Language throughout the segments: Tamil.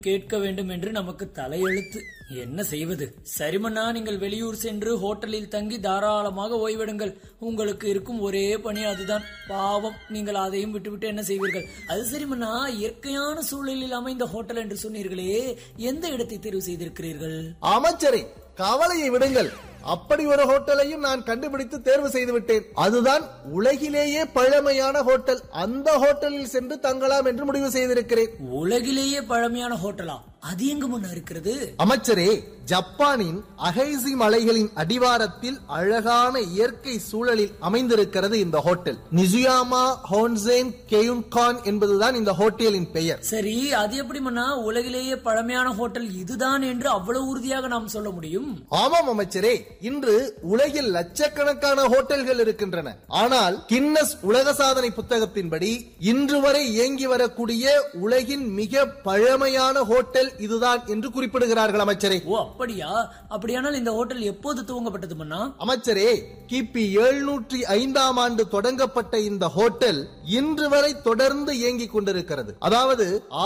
கேட்க வேண்டும் என்று நமக்கு தலையெழுத்து. என்ன செய்வது? சரிமண்ணா, நீங்கள் வெளியூர் சென்று ஹோட்டலில் தங்கி தாராளமாக ஓய்வெடுங்கள். உங்களுக்கு இருக்கும் ஒரே பணி அதுதான். பாவம், நீங்கள் அதையும் விட்டுவிட்டு என்ன செய்வீர்கள்? அது சரிமண்ணா, இயற்கையான சூழலில் அமைந்த ஹோட்டல் என்று சொன்னீர்களே, எந்த இடத்தை தேர்வு செய்திருக்கிறீர்கள்? அமைச்சரே, கவலையை விடுங்கள். அப்படி ஒரு ஹோட்டலையும் நான் கண்டுபிடித்து தேர்வு செய்து விட்டேன். அதுதான் உலகிலேயே பழமையான ஹோட்டல். அந்த ஹோட்டலில் சென்று தங்கலாம் என்று முடிவு செய்திருக்கிறேன். உலகிலேயே பழமையான ஹோட்டலா? அது எங்கு முன்ன இருக்கிறது? அமைச்சரே, ஜப்பானின் அகைசி மலைகளின் அடிவாரத்தில் அழகான இயற்கை சூழலில் அமைந்திருக்கிறது இந்த ஹோட்டல். நிசுயாமா ஹோன்சென் கெயுன்கான் என்பதுதான் இந்த ஹோட்டலின் பெயர். சரி, அது எப்படி மன்னா உலகிலேயே பழமையான ஹோட்டல் இதுதான் என்று அவ்வளவு உறுதியாக நாம் சொல்ல முடியும்? ஆமாம் அமைச்சரே, இன்று உலகில் லட்சக்கணக்கான ஹோட்டல்கள் இருக்கின்றன. ஆனால் கின்னஸ் உலக சாதனை புத்தகத்தின்படி இன்று வரை இயங்கி வரக்கூடிய உலகின் மிக பழமையான ஹோட்டல் இதுதான் என்று குறிப்பிடுகிறார்கள் அமைச்சரே. ஓ அப்படியா? அப்படியானால் இந்த ஹோட்டல் எப்போது துவங்கப்பட்டது மன்னா? அமைச்சரே, கிபி 705ஆம் ஆண்டு தொடங்கப்பட்ட இந்த ஹோட்டல் இன்று வரை தொடர்ந்து இயங்கிக் கொண்டிருக்கிறது. அதாவது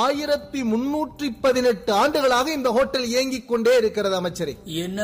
1318 ஆண்டுகளாக இந்த ஹோட்டல் இயங்கிக் கொண்டே இருக்கிறது அமைச்சரே. என்ன,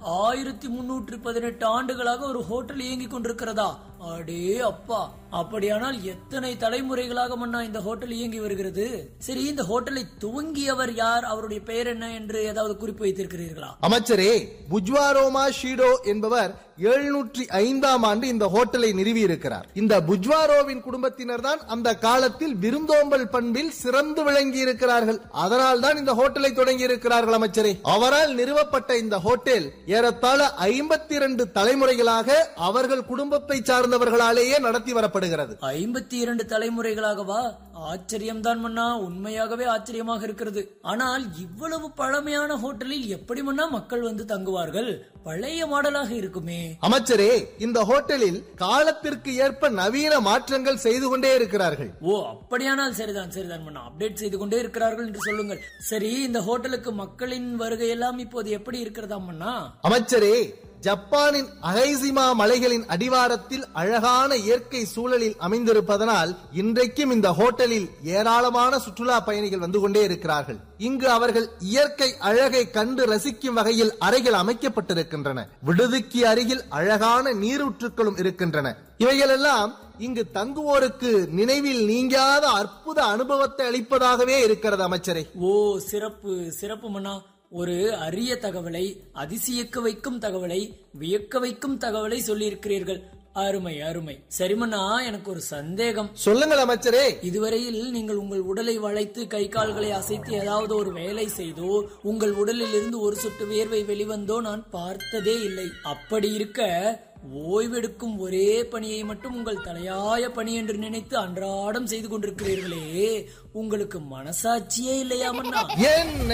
1318 ஆண்டுகளாக ஒரு ஹோட்டல் இயங்கிக் கொண்டிருக்கிறதா? அடே அப்பா, அப்படியானால் எத்தனை தலைமுறைகளாக மன்னா இந்த ஹோட்டல் இயங்கி வருகிறது? சரி, இந்த ஹோட்டலை துவங்கியவர் யார்? அவருடைய பெயர் என்ன என்று ஏதாவது குறிப்பு வைத்திருக்கிறீர்களா? அமைச்சரே, புஜ்வாரோமா ஷீடோ என்பவர் 705ஆம் ஆண்டு இந்த ஹோட்டலை நிறுவி இருக்கிறார். இந்த புஜ்வாரோவின் குடும்பத்தினர் தான் அந்த காலத்தில் விருந்தோம்பல் பண்பில் சிறந்து விளங்கி இருக்கிறார்கள். அதனால் தான் இந்த ஹோட்டலை தொடங்கி இருக்கிறார்கள் அமைச்சரே. அவரால் நிறுவப்பட்ட இந்த ஹோட்டல் ஏறத்தாழ 52 தலைமுறைகளாக அவர்கள் குடும்பத்தை சார்ந்தவர்களாலேயே நடத்தி வரப்படுகிறது. 52 தலைமுறைகளாகவா? ஆச்சரியம்தான் மன்னா, உண்மையாகவே ஆச்சரியமாக இருக்கிறது. ஆனால் இவ்வளவு பழமையான ஹோட்டலில் எப்படி மன்னா மக்கள் வந்து தங்குவார்கள்? பழைய மாடலாக இருக்குமே. அமைச்சரே, இந்த ஹோட்டலில் காலத்திற்கு ஏற்ப நவீன மாற்றங்கள் செய்து கொண்டே இருக்கிறார்கள். ஓ அப்படியானால் சரிதான் சரிதான் மன்னா, அப்டேட் செய்து கொண்டே இருக்கிறார்கள் என்று சொல்லுங்கள். சரி, இந்த ஹோட்டலுக்கு மக்களின் வருகை எல்லாம் இப்போது எப்படி இருக்கிறதா மன்னா? அமைச்சரே, ஜப்பானின் அகைசிமா மலைகளின் அடிவாரத்தில் அழகான இயற்கை சூழலில் அமைந்திருப்பதனால் இன்றைக்கும் இந்த ஹோட்டலில் ஏராளமான சுற்றுலா பயணிகள் வந்து கொண்டே இருக்கிறார்கள். இங்கு அவர்கள் இயற்கை அழகை கண்டு ரசிக்கும் வகையில் அறைகள் அமைக்கப்பட்டிருக்கின்றன. விடுதிக்கு அருகில் அழகான நீரூற்றுக்களும் இருக்கின்றன. இவைகளெல்லாம் இங்கு தங்குவோருக்கு நினைவில் நீங்காத அற்புத அனுபவத்தை அளிப்பதாகவே இருக்கிறது அமைச்சரே. ஓ சிறப்பு சிறப்பு மன்னா, ஒரு அரிய தகவலை, அதிசயிக்க வைக்கும் தகவலை, வியக்க வைக்கும் தகவலை சொல்லியிருக்கிறீர்கள். அருமை அருமை. சரிமண்ணா, எனக்கு ஒரு சந்தேகம். சொல்லுங்கள் அமைச்சரே. இதுவரையில் நீங்கள் உங்கள் உடலை வளைத்து கை கால்களை அசைத்து ஏதாவது ஒரு வேலை செய்தோ, உங்கள் உடலில் இருந்து ஒரு சொட்டு வேர்வை வெளிவந்தோ நான் பார்த்ததே இல்லை. அப்படி இருக்க ஓய்வெடுக்கும் ஒரே பணியை மட்டும் உங்கள் தலையாய பணி என்று நினைத்து அன்றாடம் செய்து கொண்டிருக்கிறீர்களே, உங்களுக்கு மனசாட்சியே இல்லையா மன்னா? என்ன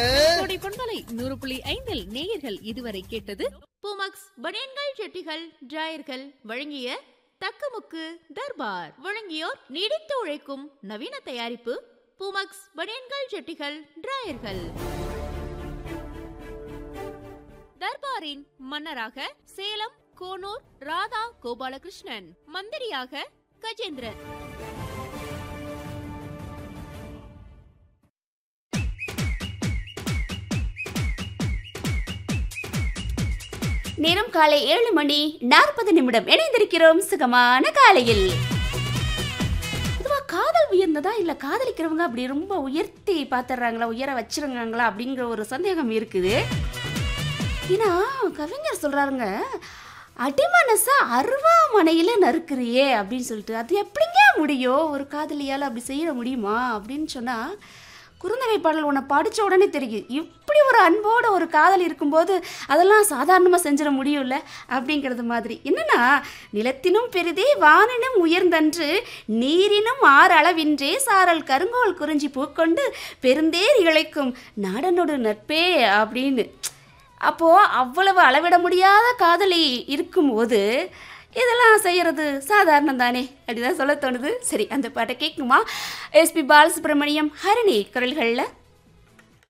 100.5 நேயர்கள் இதுவரை கேட்டது பூமக்ஸ் பனியன்கள் ஜட்டிகள் டிராயர்கள் வழங்கிய தக்கமுக்கு தர்பார். வழங்கியோர் நீடித்து உழைக்கும் நவீன தயாரிப்பு பூமக்ஸ் பனியன்கள் ஜட்டிகள் டிராயர்கள். தர்பாரின் மன்னராக சேலம் கோனூர் ராதா கோபாலகிருஷ்ணன், மந்திரியாக கஜேந்திரன். நேரம் காலை 7:40 இணைந்திருக்கிறோம் சுகமான காலையில். இதுவா காதல் உயர்ந்ததா இல்ல காதலிக்கிறவங்க அப்படி ரொம்ப உயர்த்தி பாத்துறாங்களா, உயர வச்சிருக்காங்களா அப்படிங்கிற ஒரு சந்தேகம் இருக்குது. ஏன்னா கவிஞர் சொல்றாருங்க, அடிமனச அருவாமனையில நறுக்கிறியே அப்படின்னு சொல்லிட்டு. அது எப்படிங்க முடியும்? ஒரு காதலியால் அப்படி செய்ய முடியுமா அப்படின்னு சொன்னா, குறுந்தகை பாடல் உன்னை படித்த உடனே தெரியும். இப்படி ஒரு அன்போடு ஒரு காதல் இருக்கும்போது அதெல்லாம் சாதாரணமாக செஞ்சிட முடியும்ல அப்படிங்கிறது மாதிரி. என்னன்னா, நிலத்தினும் பெரிதே வானினும் உயர்ந்தன்று நீரினும் ஆறு அளவின்றே சாரல் கருங்கோல் குறிஞ்சி பூக்கொண்டு பெருந்தேர் இழைக்கும் நாடனோடு நட்பே அப்படின்னு. அப்போது அவ்வளவு அளவிட முடியாத காதலி இருக்கும்போது இதெல்லாம் செய்கிறது சாதாரணம் தானே அப்படிதான் சொல்ல தோணுது. சரி, அந்த பாட்டை கேட்குமா? எஸ்பி பாலசுப்ரமணியம், ஹரிணி குரல்களில்